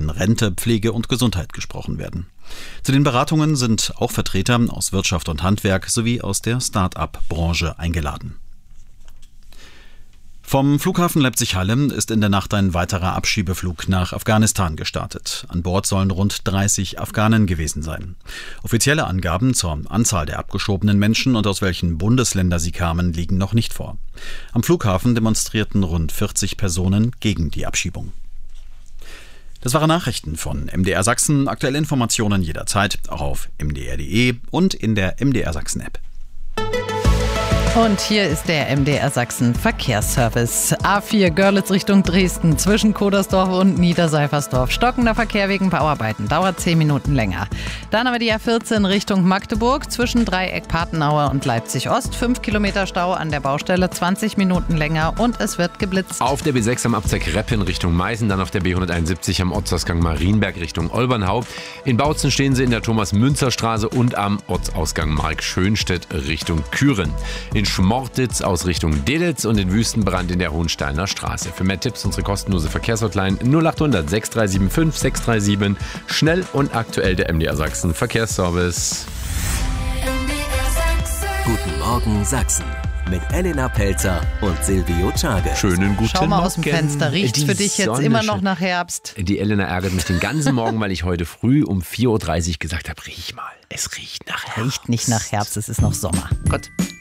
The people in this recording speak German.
denen Rente, Pflege und Gesundheit gesprochen werden. Zu den Beratungen sind auch Vertreter aus Wirtschaft und Handwerk sowie aus der Start-up-Branche eingeladen. Vom Flughafen Leipzig-Halle ist in der Nacht ein weiterer Abschiebeflug nach Afghanistan gestartet. An Bord sollen rund 30 Afghanen gewesen sein. Offizielle Angaben zur Anzahl der abgeschobenen Menschen und aus welchen Bundesländern sie kamen, liegen noch nicht vor. Am Flughafen demonstrierten rund 40 Personen gegen die Abschiebung. Das waren Nachrichten von MDR Sachsen. Aktuelle Informationen jederzeit auch auf mdr.de und in der MDR Sachsen App. Und hier ist der MDR Sachsen Verkehrsservice. A4 Görlitz Richtung Dresden zwischen Kodersdorf und Niederseifersdorf. Stockender Verkehr wegen Bauarbeiten, dauert 10 Minuten länger. Dann aber die A14 Richtung Magdeburg zwischen Dreieck Patenauer und Leipzig Ost. 5 Kilometer Stau an der Baustelle, 20 Minuten länger und es wird geblitzt. Auf der B6 am Abzweig Reppen Richtung Meißen, dann auf der B171 am Ortsausgang Marienberg Richtung Olbernhau. In Bautzen stehen sie in der Thomas-Münzer-Straße und am Ortsausgang Mark-Schönstedt Richtung Küren. In Schmortitz aus Richtung Deditz und in Wüstenbrand in der Hohensteiner Straße. Für mehr Tipps unsere kostenlose Verkehrshotline 0800 6375 637. Schnell und aktuell der MDR Sachsen Verkehrsservice. Guten Morgen Sachsen mit Elena Pelzer und Silvio Czage. Schönen guten Schau mal Morgen. aus dem Fenster, riecht's für dich jetzt Sonne immer noch scheint. nach Herbst? Die Elena ärgert mich den ganzen Morgen, weil ich heute früh um 4.30 Uhr gesagt habe, riech mal, es riecht nach Herbst. Riecht nicht nach Herbst, es ist noch Sommer. Gut.